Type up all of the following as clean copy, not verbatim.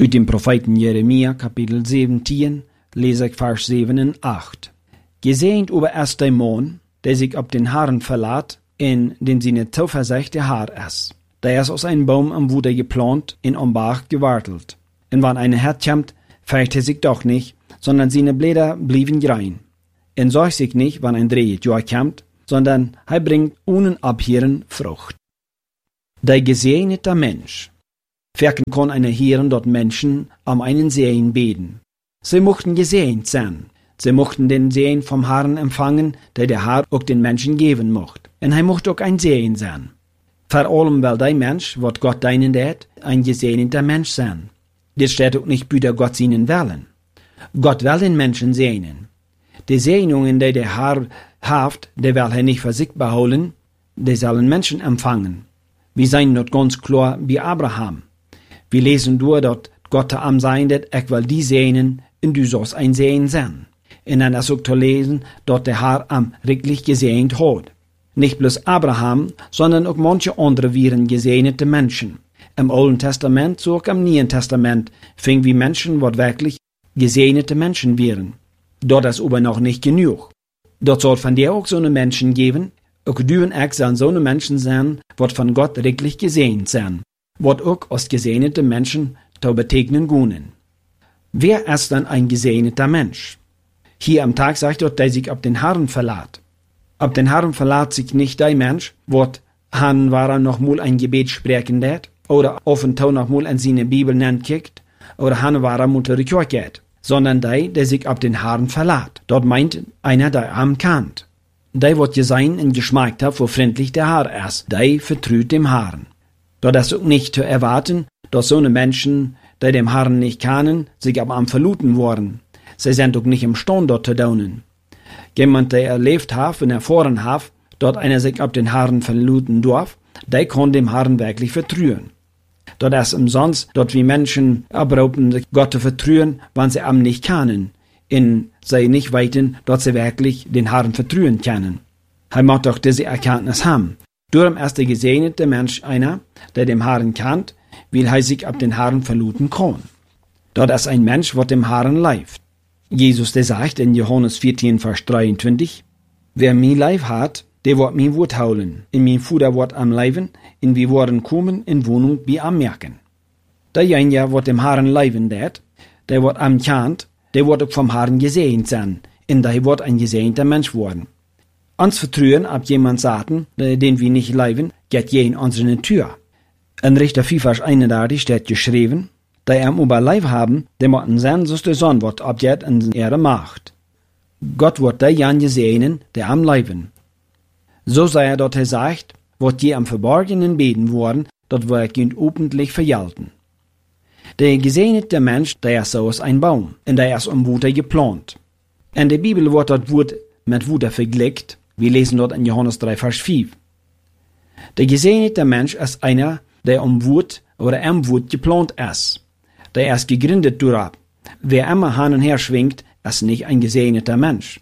Uit dem Propheten Jeremia, Kapitel 17, lese ich Vers 7 und 8. Gesegnet über erst der Mann, der sich auf den Herrn verlässt, in den seine Zuversicht der Herr ist. Der ist aus einem Baum am Wuder geplant, in Ombach gewartet. Und wenn eine Herd kommt, färbt er sich doch nicht, sondern seine Blätter blieben rein. Und sorgt sich nicht, wenn ein Drehjahr kommt, sondern er bringt ohne Abhören Frucht. Der gesegnete Mensch. Verken kann eine Herren dort Menschen am einen Segen beten. Sie mochten gesegnet sein. Sie mochten den Segen vom Herrn empfangen, der Herr auch den Menschen geben mocht. Und er mochte auch ein Segen sein. Vor allem, weil der Mensch, was Gott deinen tät, ein gesegneter Mensch sein. Das steht auch nicht bei Gott seinen Willen. Gott will den Menschen segnen. Die Segnungen, die der Herr haft, der will er nicht für sich beholen, die sollen Menschen empfangen. Wir sehen dort ganz klar bei Abraham. Wir lesen durch, dass Gott am sein wird, ich will die segnen, und du sollst ein Segen sein. Und dann ist auch zu lesen, dass der Herr am wirklich gesegnet hat. Nicht bloß Abraham, sondern auch manche andere waren gesegnete Menschen. Im Alten Testament, so auch im Neuen Testament, fingen wir Menschen, die wirklich gesegnete Menschen wären. Dort ist aber noch nicht genug. Dort soll von dir auch so eine Menschen geben, auch du und ich sollen so eine Menschen sein, die von Gott wirklich gesegnet sein. Wird auch als gesegnete Menschen zu begegnen können. Wer ist dann ein gesegneter Mensch? Hier am Tag sagt Gott, der sich auf den Herrn verlässt. Auf den Herrn verlässt sich nicht der Mensch, wird han war noch mal ein Gebet sprechen wird, oder auf und zu noch mal an seine Bibel kickt, oder han war unter die Kirche geht, sondern der sich auf den Herrn verlässt. Dort meint einer, der am kannt. Der wird gesehen und geschmeckt hat, wo freundlich der Herr ist. Der vertraut dem Herrn. Dort ist auch nicht zu erwarten, dass so eine Menschen, die dem Herrn nicht kennen, sich aber am verluten worden. Sie sind auch nicht imstande, dort zu daunen. Jemand, der erlebt hat und erfahren hat, dort einer sich auf den Herrn verluten darf, der kann dem Herrn wirklich vertrauen. Dort ist umsonst, dort wie Menschen abrauben, Gott zu vertrauen, wenn sie am nicht kennen, in sie nicht weiten, dort sie wirklich den Herrn vertrauen können. Er mag doch diese Erkenntnis haben. Darum ist der gesegnete Mensch einer, der dem Herrn kennt, weil er sich auf den Herrn verluten kann. Dort ist ein Mensch, der dem Herrn leift. Jesus, der sagt in Johannes 14, Vers 23, wer mir Leib hat, der wird mir Wort holen, in mein Fuder wird am Leiben, in wir worden kommen, in Wohnung wie am merken. Derjenige, wird dem Herrn leiben der wird am kennt, der wird auch vom Herrn gesegnet sein, und der wird ein gesegnter Mensch worden. Uns vertrauen, ab jemand sagten, den wir nicht leiben, geht je in unsere Tür. In Richter 4, Vers 31 steht geschrieben, da über Leib haben, der mochten sein, so der Sonn wird abjet in ihre Macht. Gott wird derjenige segnen, der am Leiben. So sei er dort sagt, wird je am Verborgenen beten worden, dort wird ihn öffentlich verjalten. Der gesegnete Mensch, der ist so als ein Baum, und der ist Wuder geplant. In der Bibel wird dort Wut mit Wuder verglichen. Wir lesen dort in Johannes 3, Vers 5. Der gesegnete Mensch ist einer, der Wut oder am Wut geplant ist. Der ist gegründet durch. Wer immer hin und her schwingt, ist nicht ein gesegneter Mensch.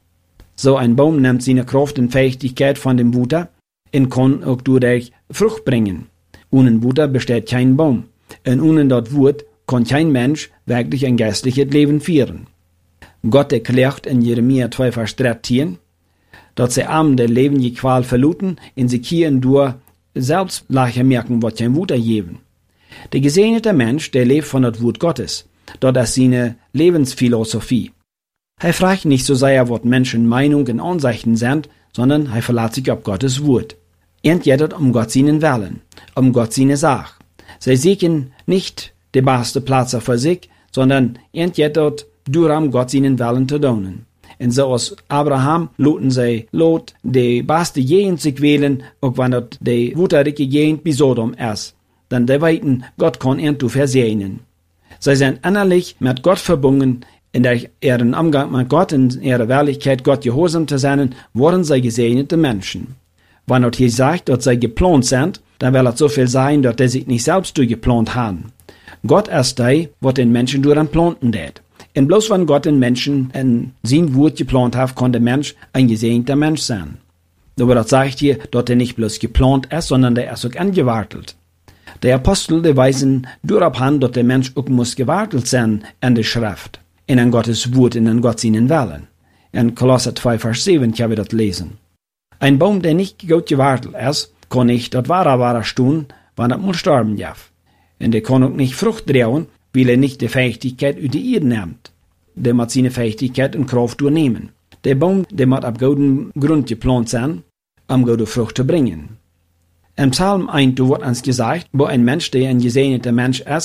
So ein Baum nimmt seine Kraft und Fähigkeit von dem Wuder und kann auch durch Frucht bringen. Ohne Wuder besteht kein Baum. Und ohne dort Wut kann kein Mensch wirklich ein geistliches Leben führen. Gott erklärt in Jeremia 2, Vers 13, dass sie am der Leben die Qual verluten, in sie kieren durch selbst leichter merken, was kein Wut ergeben. Der gesegnete Mensch, der lebt von der Wut Gottes. Dort ist seine Lebensphilosophie. Er fragt nicht so sehr, was Menschen Meinungen und Ansichten sind, sondern er verlässt sich auf Gottes Wort. Entjettet um Gott seinen Willen, um Gott seine Sache. Sie suchen nicht die beste Platz für sich, sondern entjettet durch Gott seinen Willen zu tun. Und so als Abraham loten sie Lot, die beste Gegend sich wählen, auch wenn dort die wuterige Gegend bei Sodom ist. Denn die weiten, Gott kann ihn versegnen. Sie sind innerlich mit Gott verbunden, in ihren Umgang mit Gott, in ihrer Wirklichkeit Gott gehorsam zu sein, wurden sie gesegnete Menschen. Wenn dort hier sagt, dass sie geplant sind, dann will es so viel sein, dass sie sich nicht selbst durchgeplant haben. Gott ist der, was den Menschen durch den Planten tät. Und bloß wenn Gott den Menschen in sein Wort geplant hat, kann der Mensch ein gesegneter Mensch sein. Aber das sagt hier, dass er nicht bloß geplant ist, sondern der ist auch angewartet. De Apostel de weisen durab an, dat der Mensch ook muss gewartelt sein an der Schrift, in an Gottes Wort, in an Gott seinen Willen. In Kolosser 2, Vers 7 kann wir das lesen. Ein Baum, der nicht gut gewartelt ist, kann nicht das wahre tun, wann er muss sterben darf. Und der kann auch nicht Frucht tragen, weil er nicht die Fähigkeit über die Erde nimmt. Der muss seine Fähigkeit und Kraft durchnehmen. Der Baum, der muss auf gutem Grund geplant sein, um gute Frucht zu bringen. Im Psalm 1 wird uns gesagt, wo ein Mensch, der ein gesegneter Mensch ist,